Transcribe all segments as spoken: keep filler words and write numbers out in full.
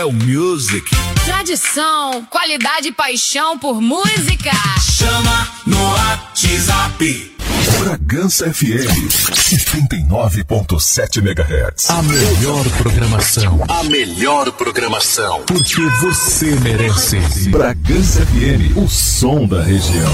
É o Music. Tradição, qualidade e paixão por música. Chama no WhatsApp. Bragança F M setenta e nove ponto sete megahertz. A melhor programação. A melhor programação. Porque você merece. Bragança F M, o som da região.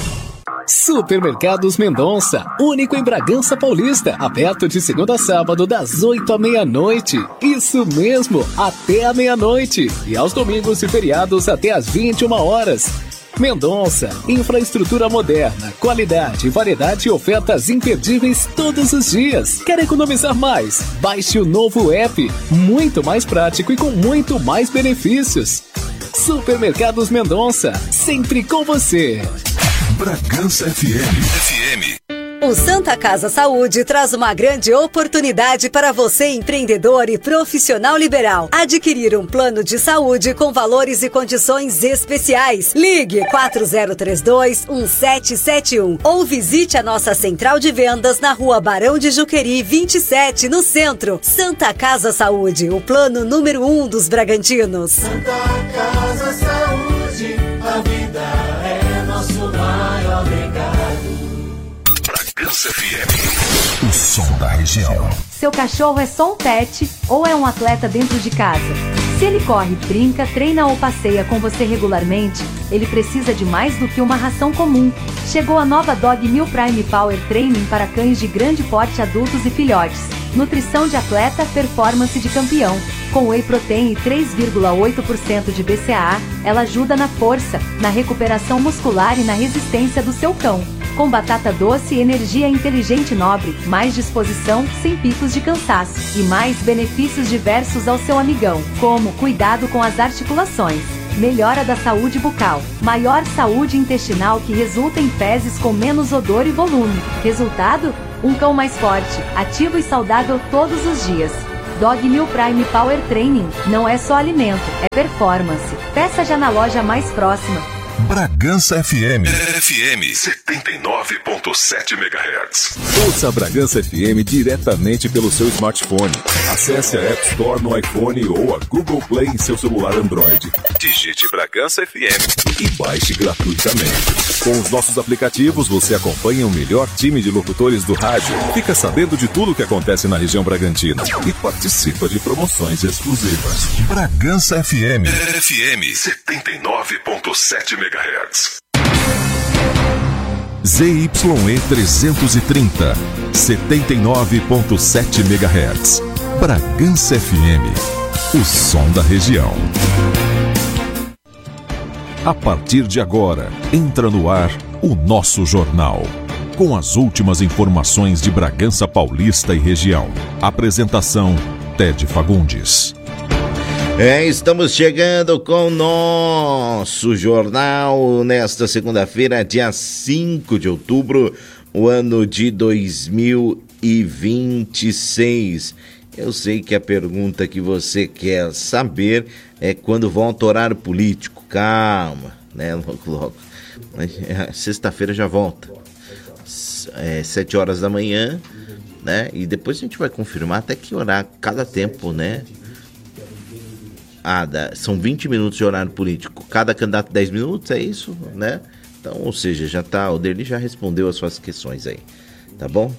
Supermercados Mendonça, único em Bragança Paulista, aberto de segunda a sábado das oito à meia-noite. Isso mesmo, até a meia-noite. E aos domingos e feriados até às vinte e uma horas. Mendonça, infraestrutura moderna, qualidade, variedade e ofertas imperdíveis todos os dias. Quer economizar mais? Baixe o novo app, muito mais prático e com muito mais benefícios. Supermercados Mendonça, sempre com você. Bragança F M. F M. O Santa Casa Saúde traz uma grande oportunidade para você, empreendedor e profissional liberal, adquirir um plano de saúde com valores e condições especiais. Ligue quatro zero três dois, um sete sete um ou visite a nossa central de vendas na Rua Barão de Juqueri vinte e sete, no centro. Santa Casa Saúde, o plano número um dos Bragantinos. Santa Casa Saúde, a vida é nosso maior legado. Bragança F M, o som da região. Seu cachorro é só um pet ou é um atleta dentro de casa? Se ele corre, brinca, treina ou passeia com você regularmente, ele precisa de mais do que uma ração comum. Chegou a nova Dog Meal Prime Power Training para cães de grande porte, adultos e filhotes. Nutrição de atleta, performance de campeão. Com Whey Protein e três vírgula oito por cento de B C A A, ela ajuda na força, na recuperação muscular e na resistência do seu cão. Com batata doce, energia inteligente e nobre, mais disposição, sem picos de cansaço e mais benefícios diversos ao seu amigão, como cuidado com as articulações, melhora da saúde bucal, maior saúde intestinal que resulta em fezes com menos odor e volume. Resultado? Um cão mais forte, ativo e saudável todos os dias. Dog Meal Prime Power Training não é só alimento, é performance. Peça já na loja mais próxima. Bragança F M. F M setenta e nove ponto sete megahertz. Ouça a Bragança F M diretamente pelo seu smartphone. Acesse a App Store no iPhone ou a Google Play em seu celular Android. Digite Bragança F M e baixe gratuitamente. Com os nossos aplicativos, você acompanha o melhor time de locutores do rádio, fica sabendo de tudo o que acontece na região Bragantina e participa de promoções exclusivas. Bragança F M. F M setenta e nove ponto sete megahertz. Z Y E trezentos e trinta, setenta e nove ponto sete megahertz. Bragança F M, o som da região. A partir de agora, entra no ar o nosso jornal, com as últimas informações de Bragança Paulista e região. Apresentação, Ted Fagundes. É, estamos chegando com o nosso jornal nesta segunda-feira, dia cinco de outubro, o ano de dois mil e vinte e seis. Eu sei que a pergunta que você quer saber é quando volta o horário político. Calma, né? Logo, logo. Sexta-feira já volta. É, sete horas da manhã, né? E depois a gente vai confirmar até que horário, cada tempo, né? Ah, dá, são vinte minutos de horário político. Cada candidato dez minutos, é isso, né? Então, ou seja, já tá, o Derli já respondeu as suas questões aí, tá bom?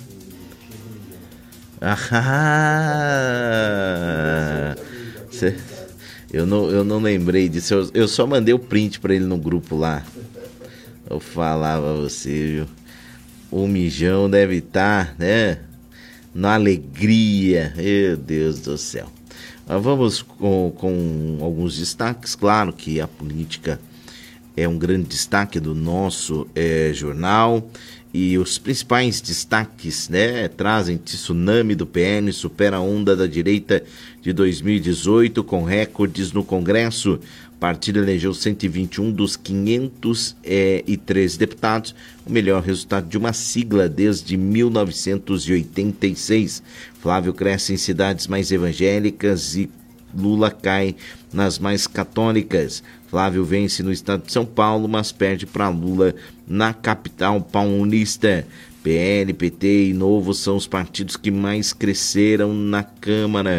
Ah, cê, eu, não, eu não lembrei disso, eu, eu só mandei o print pra ele no grupo lá. Eu falava a você, viu? O mijão deve estar, né? Na alegria, meu Deus do céu. Vamos com, com alguns destaques. Claro que a política é um grande destaque do nosso é, jornal. E os principais destaques, né, trazem tsunami do P N, supera a onda da direita de dois mil e dezoito com recordes no Congresso. O partido elegeu cento e vinte e um dos quinhentos e três deputados, o melhor resultado de uma sigla desde mil novecentos e oitenta e seis. Flávio cresce em cidades mais evangélicas e Lula cai nas mais católicas. Flávio vence no estado de São Paulo, mas perde para Lula na capital paulista. P L, P T e Novo são os partidos que mais cresceram na Câmara.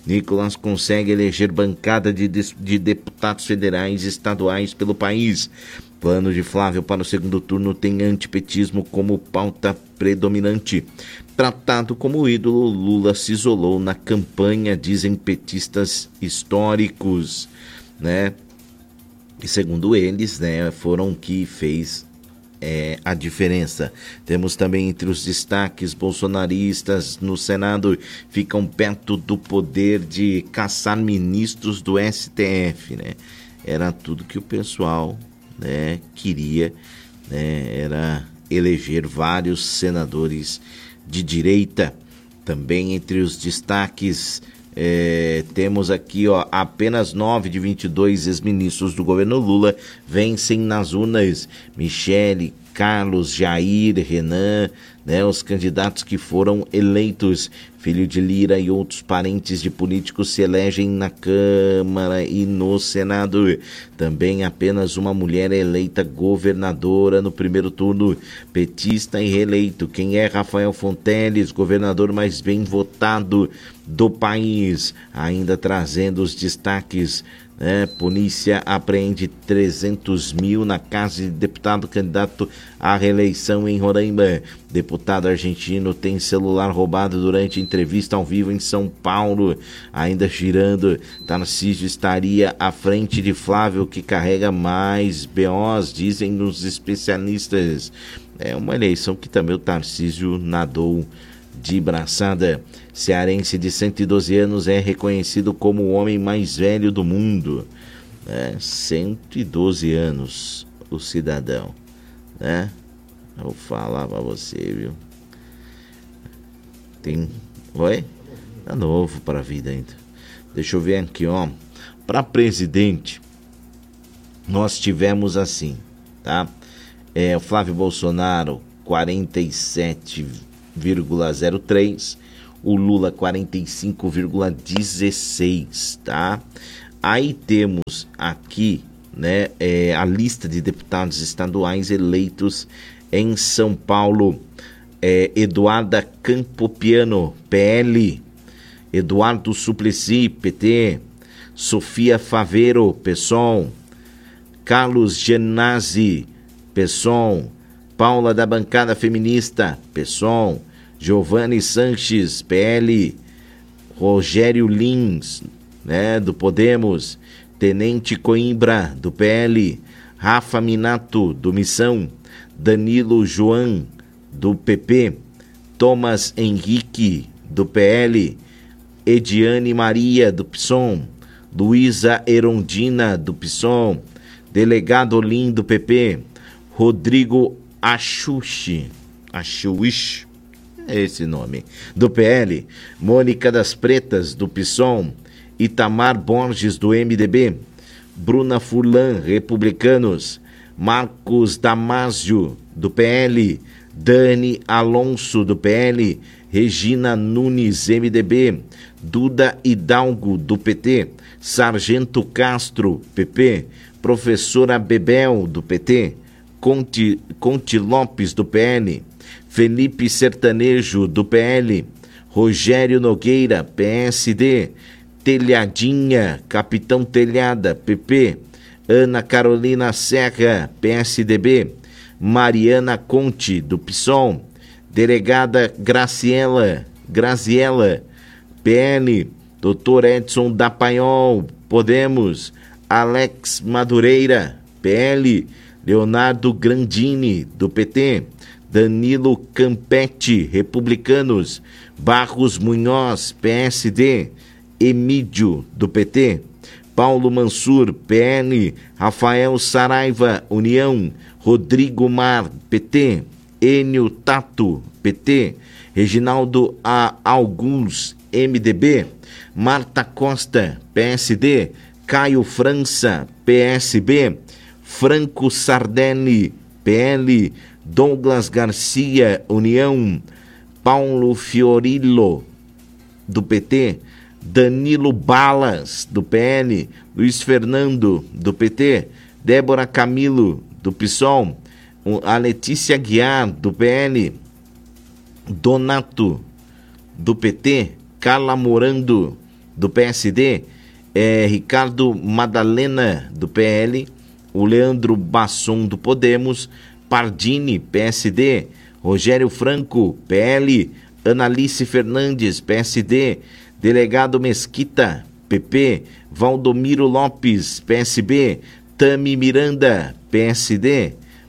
Nicolas consegue eleger bancada de, de deputados federais e estaduais pelo país. Plano de Flávio para o segundo turno tem antipetismo como pauta predominante. Tratado como ídolo, Lula se isolou na campanha, dizem petistas históricos, né? E segundo eles, né, foram que fez é, a diferença. Temos também entre os destaques bolsonaristas no Senado, ficam perto do poder de caçar ministros do S T F, né? Era tudo que o pessoal, né, queria, né, era eleger vários senadores de direita. Também entre os destaques é, temos aqui, ó, apenas nove de vinte e dois ex-ministros do governo Lula vencem nas urnas. Michele, Carlos, Jair, Renan, né, os candidatos que foram eleitos. Filho de Lira e outros parentes de políticos se elegem na Câmara e no Senado. Também apenas uma mulher é eleita governadora no primeiro turno, petista e reeleito. Quem é Rafael Fonteles, governador mais bem votado do país. Ainda trazendo os destaques, né? Polícia apreende trezentos mil na casa de deputado candidato à reeleição em Roraima. Deputado argentino tem celular roubado durante entrevista ao vivo em São Paulo. Ainda girando, Tarcísio estaria à frente de Flávio, que carrega mais B Os, dizem os especialistas. É uma eleição que também o Tarcísio nadou de braçada. Cearense de cento e doze anos é reconhecido como o homem mais velho do mundo. É, cento e doze anos, o cidadão, né? Eu vou falar pra você, viu? Tem... Oi? Tá novo pra vida ainda. Deixa eu ver aqui, ó. Pra presidente, nós tivemos assim, tá? É, o Flávio Bolsonaro, quarenta e sete vírgula zero três, o Lula quarenta e cinco vírgula dezesseis, tá? Aí temos aqui, né, é, a lista de deputados estaduais eleitos em São Paulo. É, Eduarda Campopiano, P L, Eduardo Suplicy, P T, Sofia Faveiro, PSOL, Carlos Genasi, PSOL, Paula da bancada feminista, PSOL, Giovanni Sanches, P L, Rogério Lins, né, do Podemos, Tenente Coimbra, do P L, Rafa Minato, do Missão, Danilo João, do P P, Thomas Henrique, do P L, Ediane Maria, do PSOL, Luísa Erondina, do PSOL, Delegado Olim, do P P, Rodrigo Axuxi, Axuxi, é esse nome, do P L, Mônica das Pretas, do PSOL, Itamar Borges, do M D B, Bruna Furlan, Republicanos, Marcos Damásio, do P L, Dani Alonso, do P L, Regina Nunes, M D B, Duda Hidalgo, do P T, Sargento Castro, P P, Professora Bebel, do P T, Conte, Conte Lopes, do P L, Felipe Sertanejo, do P L, Rogério Nogueira, P S D, Telhadinha, Capitão Telhada, P P, Ana Carolina Serra, P S D B, Mariana Conte, do PSOL, Delegada Graciela, Graziella, P L, doutor Edson Dapagnol, Podemos, Alex Madureira, P L, Leonardo Grandini, do P T, Danilo Campetti, Republicanos, Barros Munhoz, P S D, Emídio, do P T, Paulo Mansur, P L, Rafael Saraiva, União, Rodrigo Mar, P T, Enio Tato, P T, Reginaldo A. Alguns, M D B, Marta Costa, P S D, Caio França, P S B, Franco Sardelli, P L, Douglas Garcia, União, Paulo Fiorillo, do P T, Danilo Balas, do P L, Luiz Fernando, do P T, Débora Camilo, do PSOL, a Letícia Guiar, do P L, Donato, do P T, Carla Morando, do P S D, é, Ricardo Madalena, do P L, o Leandro Basson, do Podemos, Pardini, P S D, Rogério Franco, P L, Analice Fernandes, P S D, Delegado Mesquita, P P, Valdomiro Lopes, P S B, Tami Miranda, P S D,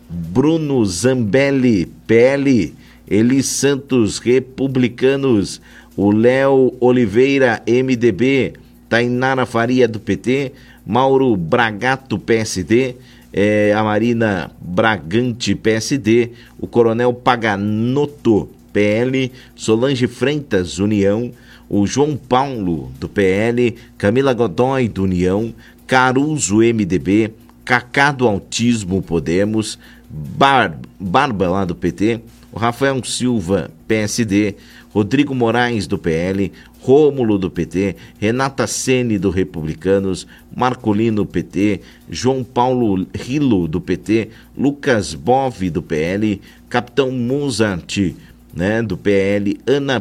Bruno Zambelli, P L, Eli Santos, Republicanos, o Léo Oliveira, M D B, Tainara Faria, do P T, Mauro Bragato, P S D, é, a Marina Bragante, P S D, o Coronel Paganotto, P L, Solange Freitas, União, o João Paulo, do P L, Camila Godoy, do União, Caruso, M D B, Cacá do Autismo, Podemos, Bar, Barba, lá do P T, o Rafael Silva, P S D, Rodrigo Moraes, do P L, Rômulo, do P T, Renata Ceni, do Republicanos, Marcolino, P T, João Paulo Rilo, do P T, Lucas Bove, do P L, Capitão Mozart, né, do P L, Ana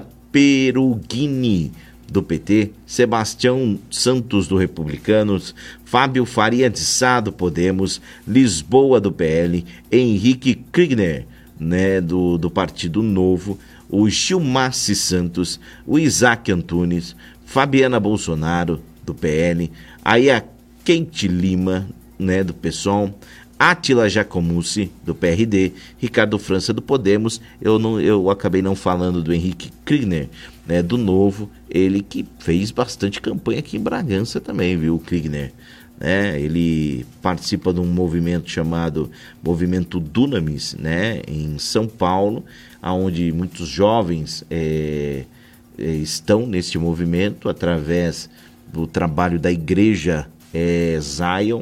Perugini, do P T, Sebastião Santos, do Republicanos, Fábio Faria de Sá, do Podemos, Lisboa, do P L, Henrique Kriegner, né, do, do Partido Novo, o Gilmassi Santos, o Isaac Antunes, Fabiana Bolsonaro, do P L, aí a Kate Lima, né, do PSOL, Átila Jacomussi, do P R D, Ricardo França, do Podemos. Eu, não, eu acabei não falando do Henrique Kriegner, né, do Novo, ele que fez bastante campanha aqui em Bragança também, viu, o Kriegner. Né? Ele participa de um movimento chamado Movimento Dunamis, né, em São Paulo, onde muitos jovens é, é, estão nesse movimento através do trabalho da igreja é, Zion,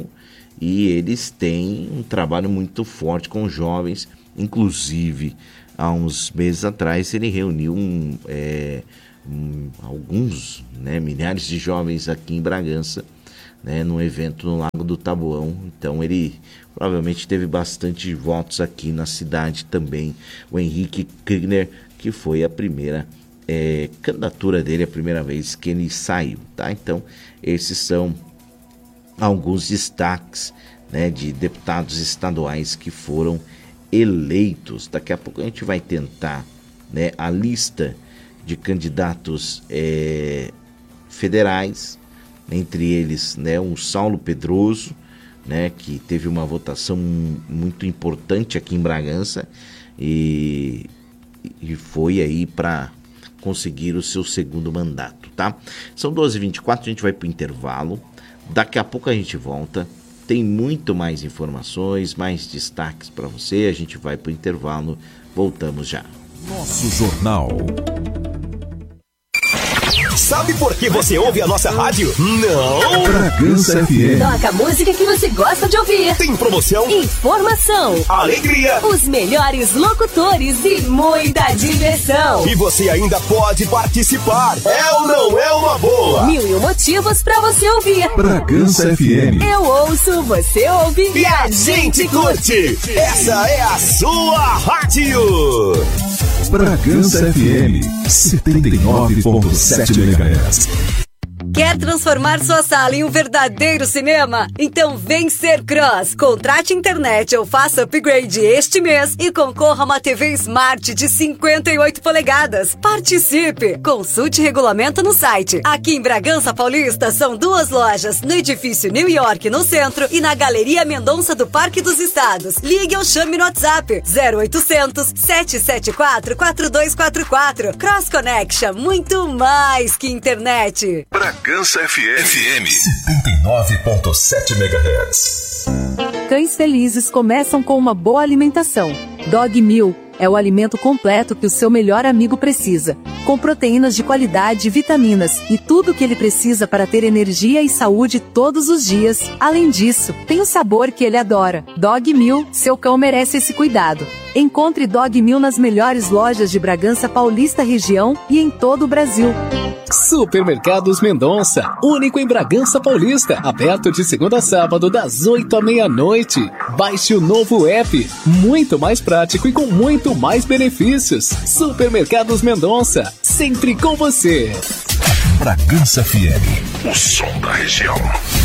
e eles têm um trabalho muito forte com jovens. Inclusive, há uns meses atrás ele reuniu um, é, um, alguns, né, milhares de jovens aqui em Bragança, né, num evento no Lago do Taboão. Então ele provavelmente teve bastante votos aqui na cidade também, o Henrique Kriegner, que foi a primeira é, candidatura dele, a primeira vez que ele saiu, tá? Então esses são alguns destaques, né, de deputados estaduais que foram eleitos. Daqui a pouco a gente vai tentar, né, a lista de candidatos é, federais, entre eles, né, um Saulo Pedroso, né, que teve uma votação muito importante aqui em Bragança e, e foi aí para conseguir o seu segundo mandato, tá? São doze e vinte e quatro, a gente vai para o intervalo. Daqui a pouco a gente volta, tem muito mais informações, mais destaques para você. A gente vai para o intervalo, voltamos já. Nosso Jornal. Sabe por que você ouve a nossa rádio? Não! Bragança F M. Toca a música que você gosta de ouvir. Tem promoção, informação, alegria, os melhores locutores e muita diversão. E você ainda pode participar. É ou não é uma boa? Mil e um motivos pra você ouvir. Bragança F M. Eu ouço, você ouve e a gente curte. Essa é a sua rádio. Bragança F M setenta e nove ponto sete megahertz. Quer transformar sua sala em um verdadeiro cinema? Então vem ser Cross. Contrate internet ou faça upgrade este mês e concorra a uma T V Smart de cinquenta e oito polegadas. Participe! Consulte regulamento no site. Aqui em Bragança Paulista são duas lojas, no edifício New York no centro e na Galeria Mendonça do Parque dos Estados. Ligue ou chame no WhatsApp zero oitocentos, sete sete quatro, quatro dois quatro quatro. Cross Connection, muito mais que internet. Bragança F M setenta e nove ponto sete megahertz. Cães felizes começam com uma boa alimentação. Dog Meal é o alimento completo que o seu melhor amigo precisa, com proteínas de qualidade, vitaminas e tudo o que ele precisa para ter energia e saúde todos os dias. Além disso, tem o sabor que ele adora. Dog Meal, seu cão merece esse cuidado. Encontre Dog Meal nas melhores lojas de Bragança Paulista região e em todo o Brasil. Supermercados Mendonça, único em Bragança Paulista, aberto de segunda a sábado das oito à meia-noite. Baixe o novo app, muito mais prático e com muito mais benefícios. Supermercados Mendonça, sempre com você. Bragança F M, o som da região.